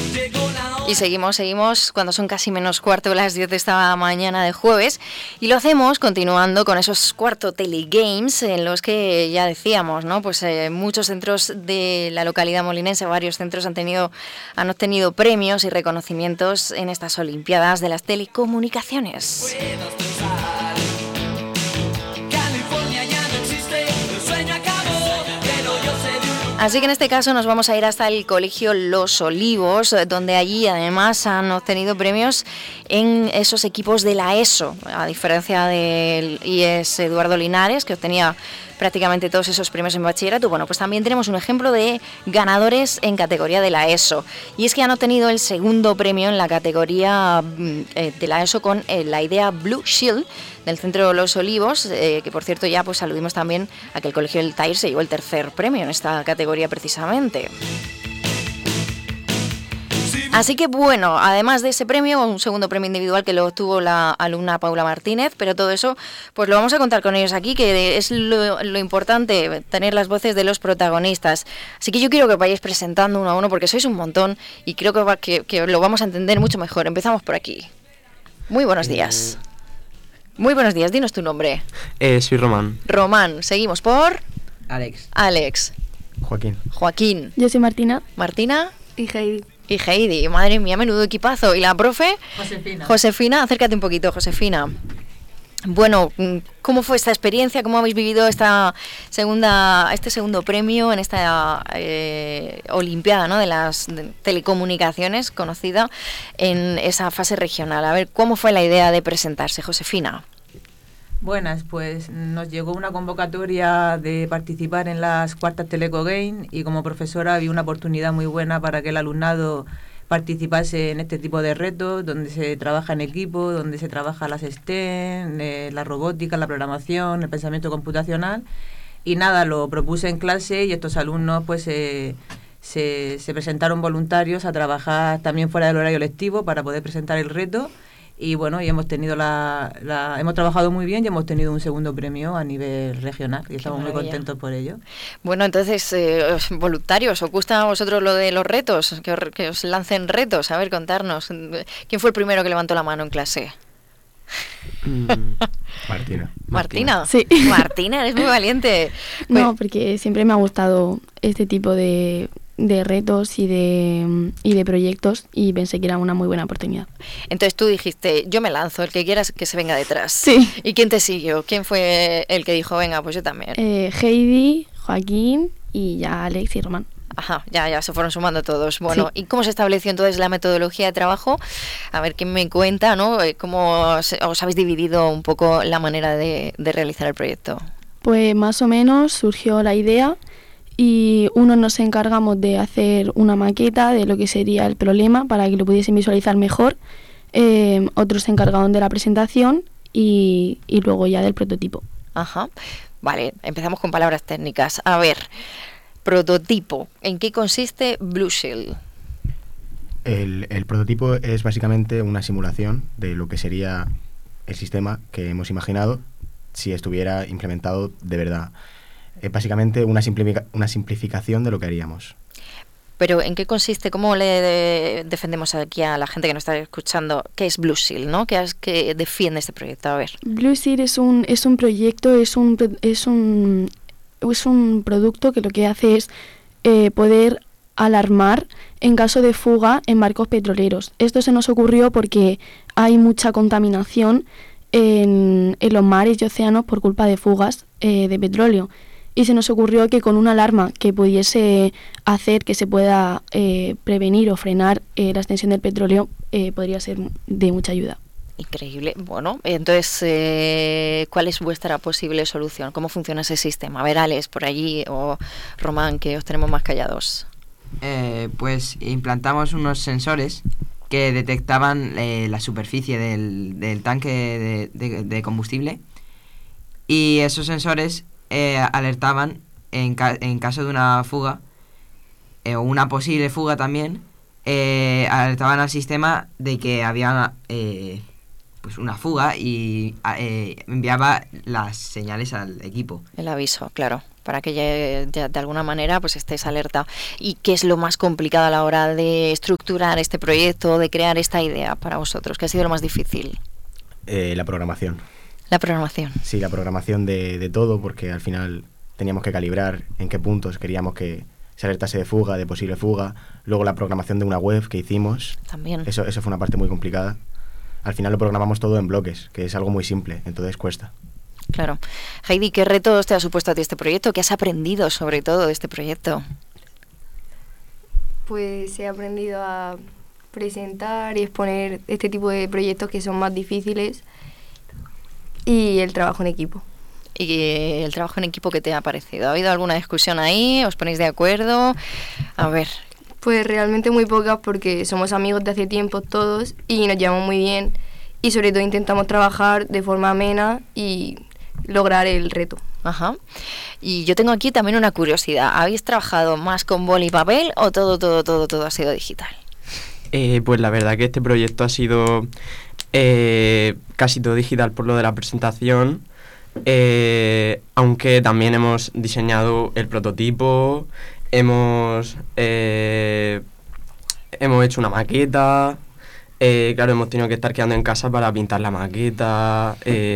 Y seguimos cuando son casi menos cuarto de las 10 de esta mañana de jueves, y lo hacemos continuando con esos cuarto telegames en los que ya decíamos, ¿no? Pues muchos centros de la localidad molinense, varios centros han obtenido premios y reconocimientos en estas Olimpiadas de las Telecomunicaciones. Así que en este caso nos vamos a ir hasta el Colegio Los Olivos, donde allí además han obtenido premios en esos equipos de la ESO, a diferencia del IES Eduardo Linares, que obtenía prácticamente todos esos premios en bachillerato. Bueno, pues también tenemos un ejemplo de ganadores en categoría de la ESO, y es que han obtenido el segundo premio en la categoría de la ESO con la idea Blue Shield del Centro Los Olivos, que por cierto ya pues aludimos también a que el Colegio del Tair se llevó el tercer premio en esta categoría precisamente. Así que bueno, además de ese premio, un segundo premio individual que lo obtuvo la alumna Paula Martínez, pero todo eso pues lo vamos a contar con ellos aquí, que es lo importante, tener las voces de los protagonistas. Así que yo quiero que vayáis presentando uno a uno, porque sois un montón y creo que lo vamos a entender mucho mejor. Empezamos por aquí. Muy buenos días. Muy buenos días, dinos tu nombre. Soy Román. Román, seguimos por... Alex. Joaquín. Yo soy Martina. Martina. Y Heidi. Y Heidi, madre mía, menudo equipazo. ¿Y la profe? Josefina, acércate un poquito, Josefina. Bueno, ¿cómo fue esta experiencia? ¿Cómo habéis vivido este segundo premio en esta Olimpiada, ¿no?, de las telecomunicaciones, conocida en esa fase regional? A ver, ¿cómo fue la idea de presentarse, Josefina? Buenas, pues nos llegó una convocatoria de participar en las cuartas Teleco Game, y como profesora vi una oportunidad muy buena para que el alumnado participase en este tipo de retos, donde se trabaja en equipo, donde se trabaja las STEM, la robótica, la programación, el pensamiento computacional. Y nada, lo propuse en clase y estos alumnos pues se presentaron voluntarios a trabajar también fuera del horario lectivo para poder presentar el reto. Y bueno, y hemos tenido hemos trabajado muy bien y hemos tenido un segundo premio a nivel regional y estamos muy contentos por ello. Bueno, entonces, voluntarios, ¿os gusta a vosotros lo de los retos? Que os lancen retos. A ver, contarnos. ¿Quién fue el primero que levantó la mano en clase? Martina. Sí. Martina, eres muy valiente. No, porque siempre me ha gustado este tipo de retos y de proyectos, y pensé que era una muy buena oportunidad. Entonces tú dijiste, yo me lanzo, el que quieras que se venga detrás. Sí. ¿Y quién te siguió? ¿Quién fue el que dijo, venga, pues yo también? Heidi, Joaquín y ya Alex y Román. Ajá, ya se fueron sumando todos. Bueno, sí. ¿Y cómo se estableció entonces la metodología de trabajo? A ver, ¿quién me cuenta, ¿no? ¿Cómo os habéis dividido un poco la manera de realizar el proyecto? Pues más o menos surgió la idea y unos nos encargamos de hacer una maqueta de lo que sería el problema para que lo pudiesen visualizar mejor, otros se encargaron de la presentación y luego ya del prototipo. Ajá, vale, empezamos con palabras técnicas. A ver, prototipo, ¿en qué consiste Blue Shield? El prototipo es básicamente una simulación de lo que sería el sistema que hemos imaginado si estuviera implementado de verdad. Es básicamente una simplificación de lo que haríamos. Pero ¿en qué consiste? ¿Cómo le defendemos aquí a la gente que nos está escuchando? ¿Qué es Blue Shield, ¿no? ¿Qué defiende este proyecto? A ver. Blue Shield es un proyecto, es un producto que lo que hace es poder alarmar en caso de fuga en barcos petroleros. Esto se nos ocurrió porque hay mucha contaminación en los mares y océanos por culpa de fugas de petróleo. Y se nos ocurrió que con una alarma que pudiese hacer que se pueda prevenir o frenar la extensión del petróleo podría ser de mucha ayuda. Increíble. Bueno, entonces, ¿cuál es vuestra posible solución? ¿Cómo funciona ese sistema? A ver, Alex, por allí, o Román, que os tenemos más callados. Pues implantamos unos sensores que detectaban la superficie del tanque de combustible, y esos sensores alertaban en caso de una fuga o una posible fuga también, alertaban al sistema de que había pues una fuga y enviaba las señales al equipo. El aviso, claro. para que ya de alguna manera pues estés alerta. ¿Y qué es lo más complicado a la hora de estructurar este proyecto, de crear esta idea para vosotros? ¿Qué ha sido lo más difícil? La programación. La programación. Sí, la programación de todo, porque al final teníamos que calibrar en qué puntos queríamos que se alertase de fuga, de posible fuga. Luego la programación de una web que hicimos. También. Eso fue una parte muy complicada. Al final lo programamos todo en bloques, que es algo muy simple, entonces cuesta. Claro. Heidi, ¿qué retos te ha supuesto a ti este proyecto? ¿Qué has aprendido sobre todo de este proyecto? Pues he aprendido a presentar y exponer este tipo de proyectos que son más difíciles y el trabajo en equipo. ¿Y el trabajo en equipo qué te ha parecido? ¿Ha habido alguna discusión ahí? ¿Os ponéis de acuerdo? A ver. Pues realmente muy pocas porque somos amigos de hace tiempo todos y nos llevamos muy bien y sobre todo intentamos trabajar de forma amena y lograr el reto. Ajá. Y yo tengo aquí también una curiosidad. ¿Habéis trabajado más con boli y papel o todo ha sido digital? Pues la verdad que este proyecto ha sido casi todo digital por lo de la presentación, aunque también hemos diseñado el prototipo, hemos hecho una maqueta, claro, hemos tenido que estar quedando en casa para pintar la maqueta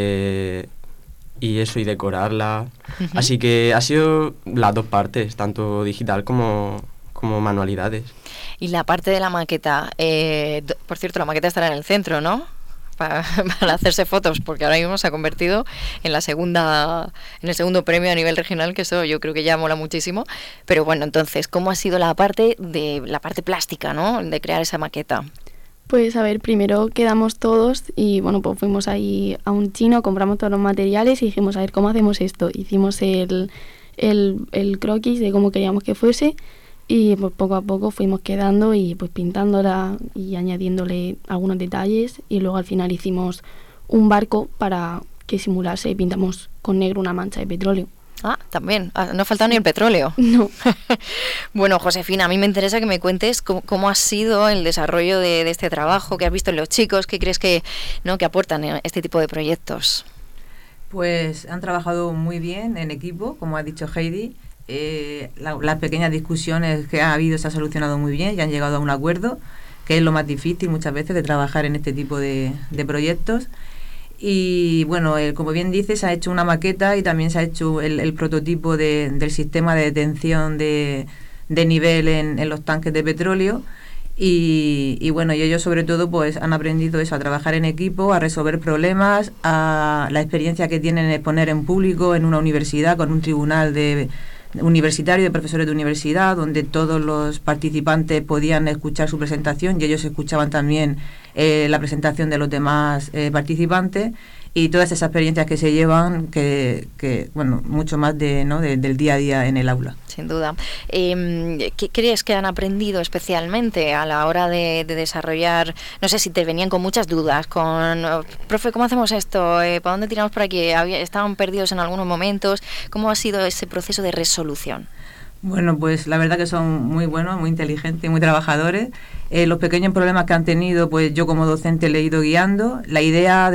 y eso, y decorarla. Uh-huh. Así que ha sido las dos partes, tanto digital como manualidades. Y la parte de la maqueta, por cierto, la maqueta estará en el centro, ¿no? Para hacerse fotos, porque ahora mismo se ha convertido en el segundo premio a nivel regional, que eso yo creo que ya mola muchísimo. Pero bueno, entonces, ¿cómo ha sido la parte plástica, ¿no? De crear esa maqueta? Pues a ver, primero quedamos todos y bueno, pues fuimos ahí a un chino, compramos todos los materiales y dijimos, a ver, ¿cómo hacemos esto? Hicimos el croquis de cómo queríamos que fuese y pues poco a poco fuimos quedando y pues pintándola y añadiéndole algunos detalles y luego al final hicimos un barco para que simulase y pintamos con negro una mancha de petróleo. Ah, también. No ha faltado ni el petróleo. No. Bueno, Josefina, a mí me interesa que me cuentes cómo ha sido el desarrollo de este trabajo, qué has visto en los chicos, qué crees que aportan este tipo de proyectos. Pues han trabajado muy bien en equipo, como ha dicho Heidi. Las pequeñas discusiones que ha habido se han solucionado muy bien y han llegado a un acuerdo, que es lo más difícil muchas veces de trabajar en este tipo de proyectos. Y bueno, como bien dices, se ha hecho una maqueta y también se ha hecho el prototipo del sistema de detención de nivel en los tanques de petróleo. Y bueno, y ellos sobre todo pues han aprendido eso, a trabajar en equipo, a resolver problemas, a la experiencia que tienen en exponer en público en una universidad con un tribunal universitario de profesores de universidad, donde todos los participantes podían escuchar su presentación y ellos escuchaban también la presentación de los demás participantes, y todas esas experiencias que se llevan, que bueno, mucho más del día a día en el aula. Sin duda. ¿Qué crees que han aprendido especialmente a la hora de desarrollar? No sé si te venían con muchas dudas, profe, ¿cómo hacemos esto? ¿Para dónde tiramos por aquí? ¿Estaban perdidos en algunos momentos? ¿Cómo ha sido ese proceso de resolución? Bueno, pues la verdad que son muy buenos, muy inteligentes, muy trabajadores. Los pequeños problemas que han tenido, pues yo como docente le he ido guiando. La idea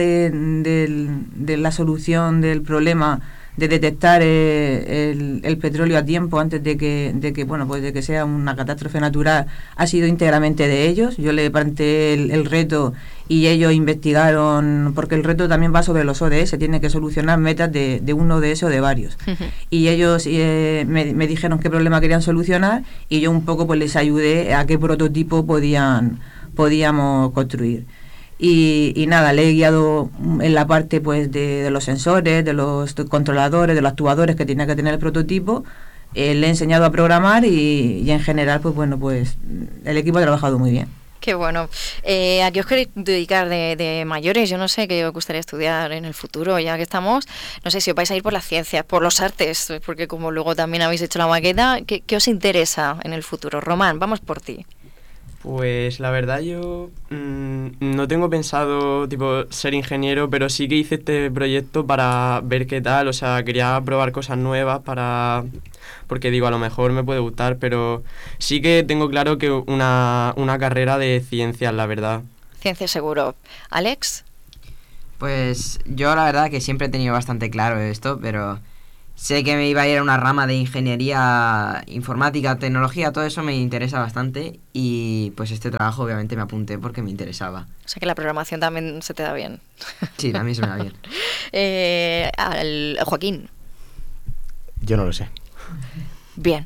de la solución del problema, de detectar el petróleo a tiempo antes de que sea una catástrofe natural, ha sido íntegramente de ellos. Yo le planteé el reto y ellos investigaron, porque el reto también va sobre los ODS, tiene que solucionar metas de un ODS o de varios. Y ellos me dijeron qué problema querían solucionar y yo un poco pues les ayudé a qué prototipo podíamos construir. Y nada, le he guiado en la parte pues de los sensores, de los controladores, de los actuadores que tenía que tener el prototipo. Le he enseñado a programar y en general pues bueno, pues el equipo ha trabajado muy bien. Qué bueno. ¿A qué os queréis dedicar de mayores? Yo no sé qué os gustaría estudiar en el futuro, ya que estamos. No sé si os vais a ir por las ciencias, por los artes, porque como luego también habéis hecho la maqueta, ¿qué os interesa en el futuro? Román, vamos por ti. Pues la verdad yo no tengo pensado ser ingeniero, pero sí que hice este proyecto para ver qué tal, o sea, quería probar cosas nuevas porque digo, a lo mejor me puede gustar, pero sí que tengo claro que una carrera de ciencias, la verdad. Ciencias seguro. ¿Alex? Pues yo la verdad que siempre he tenido bastante claro esto, pero sé que me iba a ir a una rama de ingeniería informática, tecnología, todo eso me interesa bastante y pues este trabajo obviamente me apunté porque me interesaba. O sea que la programación también se te da bien. Sí, a mí se me da bien. Joaquín. Yo no lo sé. Bien.